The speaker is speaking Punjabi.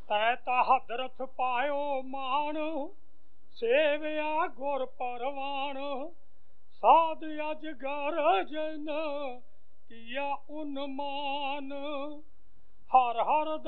ਤੈ ਤਾ ਹਦਰਥ ਪਾਇਓ ਮਾਣ, ਸੇਵਿਆ ਗੁਰ ਪਰਵਾਣ। ਸਾਧ ਅਜਗਰ ਜਨ ਕੀਆ ਉਨਮਾਨ, ਹਰ ਹਰ